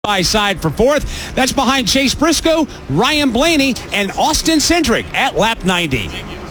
by side for fourth. That's behind Chase Briscoe, Ryan Blaney, and Austin Cindric at lap 90.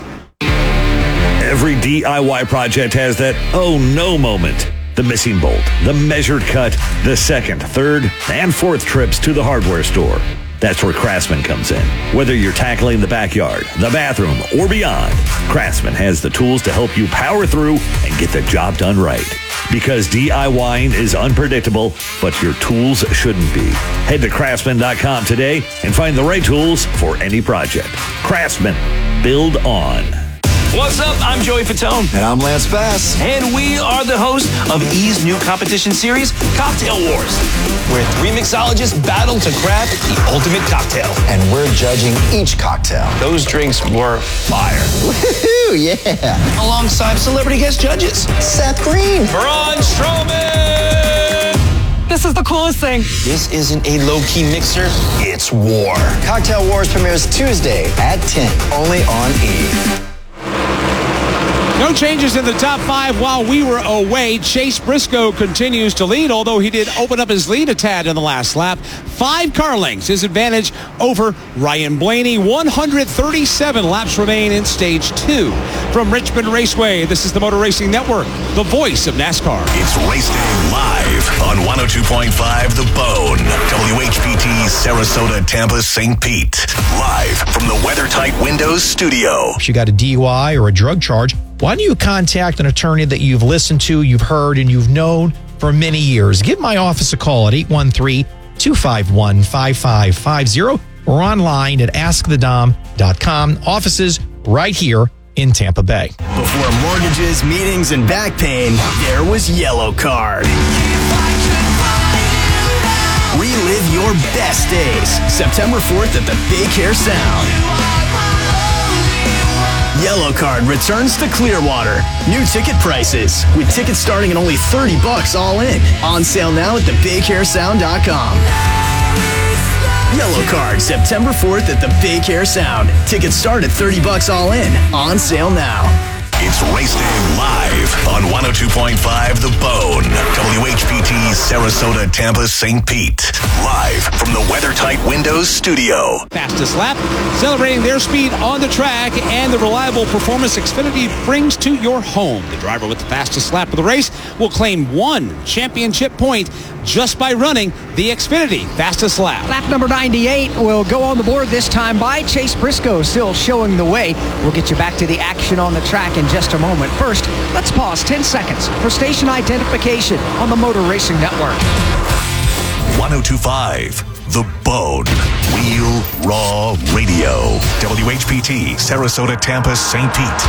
Every DIY project has that oh no moment. The missing bolt, the measured cut, the second, third, and fourth trips to the hardware store. That's where Craftsman comes in. Whether you're tackling the backyard, the bathroom, or beyond, Craftsman has the tools to help you power through and get the job done right. Because DIYing is unpredictable, but your tools shouldn't be. Head to Craftsman.com today and find the right tools for any project. Craftsman. Build on. What's up? I'm Joey Fatone. And I'm Lance Bass. And we are the hosts of E's new competition series, Cocktail Wars, where three mixologists battle to craft the ultimate cocktail. And we're judging each cocktail. Those drinks were fire. Woohoo, yeah. Alongside celebrity guest judges. Seth Green. Braun Strowman. This is the coolest thing. This isn't a low-key mixer. It's war. Cocktail Wars premieres Tuesday at 10, only on E! No changes in the top five while we were away. Chase Briscoe continues to lead, although he did open up his lead a tad in the last lap. 5 car lengths, his advantage over Ryan Blaney. 137 laps remain in stage 2. From Richmond Raceway, this is the Motor Racing Network, the voice of NASCAR. It's Race Day live on 102.5 The Bone, WHPT, Sarasota, Tampa, St. Pete. Live from the WeatherTight Windows studio. If you got a DUI or a drug charge, why don't you contact an attorney that you've listened to, you've heard, and you've known for many years? Give my office a call at 813-251-5550 or online at askthedom.com. Offices right here in Tampa Bay. Before mortgages, meetings, and back pain, there was Yellow Card. Relive your best days. September 4th at the Big Hair Sound. Yellow Card returns to Clearwater. New ticket prices, with tickets starting at only $30 all in. On sale now at thebighairsound.com. Yellow Card, September 4th at the Big Hair Sound. Tickets start at $30 all in. On sale now. It's Race Day live on 102.5 The Bone, WHPT, Sarasota, Tampa, St. Pete. Live from the WeatherTight Windows studio. Fastest lap, celebrating their speed on the track and the reliable performance Xfinity brings to your home. The driver with the fastest lap of the race will claim 1 championship point just by running the Xfinity fastest lap. Lap number 98 will go on the board this time by Chase Briscoe, still showing the way. We'll get you back to the action on the track in just a moment. First, let's pause 10 seconds for station identification on the Motor Racing Network. 102.5 The Bone. Real Raw Radio. WHPT, Sarasota, Tampa, St. Pete.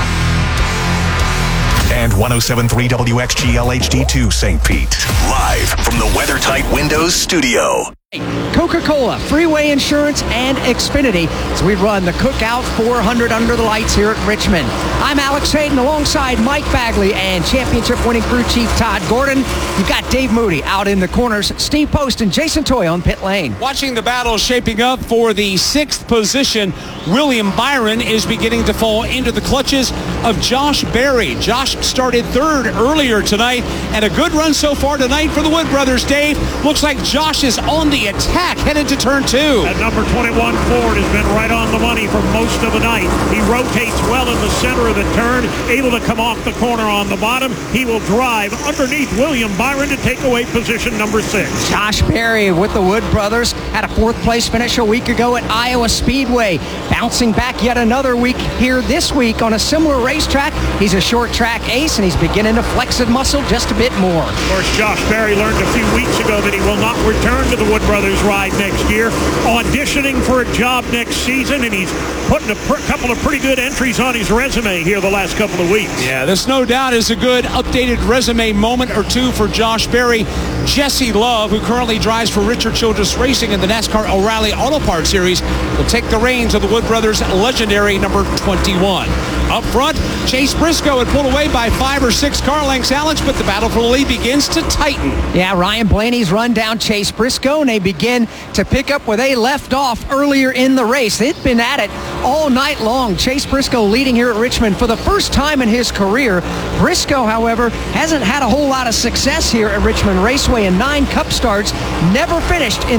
And 107.3 WXGL HD2 St. Pete. Live from the WeatherTight Windows studio. Coca-Cola, Freeway Insurance, and Xfinity as we run the Cookout 400 under the lights here at Richmond. I'm Alex Hayden alongside Mike Bagley and championship-winning crew chief Todd Gordon. You've got Dave Moody out in the corners, Steve Post and Jason Toy on pit lane. Watching the battle shaping up for the 6th position, William Byron is beginning to fall into the clutches of Josh Berry. Josh started 3rd earlier tonight, and a good run so far tonight for the Wood brothers. Dave, looks like Josh is on the attack headed to turn 2. That number 21 Ford has been right on the money for most of the night. He rotates well in the center of the turn, able to come off the corner on the bottom. He will drive underneath William Byron to take away position number 6. Josh Berry with the Wood brothers had a 4th place finish a week ago at Iowa Speedway. Bouncing back yet another week here this week on a similar racetrack. He's a short track ace and he's beginning to flex his muscle just a bit more. Of course, Josh Berry learned a few weeks ago that he will not return to the Wood brothers ride next year, auditioning for a job next season, and he's putting a couple of pretty good entries on his resume here the last couple of weeks. Yeah, this no doubt is a good updated resume moment or two for Josh Berry. Jesse Love, who currently drives for Richard Childress Racing in the NASCAR O'Reilly Auto Parts Series, will take the reins of the Wood brothers' legendary number 21. Up front, Chase Briscoe had pulled away by 5 or 6 car lengths, Alex, but the battle for the lead begins to tighten. Yeah, Ryan Blaney's run down Chase Briscoe, and they begin to pick up where they left off earlier in the race. They've been at it all night long. Chase Briscoe leading here at Richmond for the first time in his career. Briscoe, however, hasn't had a whole lot of success here at Richmond Raceway in 9 Cup starts, never finished in